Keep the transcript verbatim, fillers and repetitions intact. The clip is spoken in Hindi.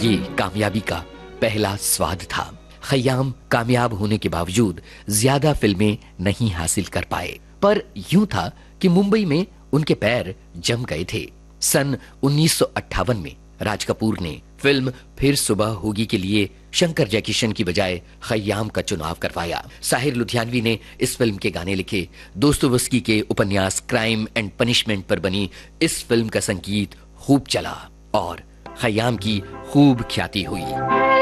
ये कामयाबी का पहला स्वाद था। खयाम कामयाब होने के बावजूद ज्यादा फिल्में नहीं हासिल कर पाए, पर यूं था कि मुंबई में उनके पैर जम गए थे। सन उन्नीस सौ अट्ठावन में राज कपूर ने फिल्म फिर सुबह होगी के लिए शंकर जयकिशन की बजाय खयाम का चुनाव करवाया। साहिर लुधियानवी ने इस फिल्म के गाने लिखे। दोस्तोवस्की के उपन्यास क्राइम एंड पनिशमेंट पर बनी इस फिल्म का संगीत खूब चला और खयाम की खूब ख्याति हुई।